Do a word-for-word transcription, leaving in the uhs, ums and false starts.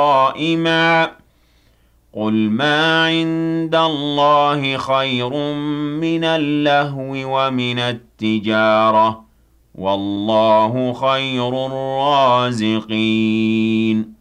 قائما قل ما عند الله خير من اللهو ومن التجارة والله خير الرازقين